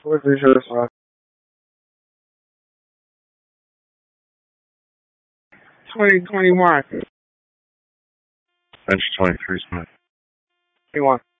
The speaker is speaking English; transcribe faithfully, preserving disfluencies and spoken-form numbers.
What's the insurance for? twenty twenty-one. Bench twenty-three, Smith. twenty-one.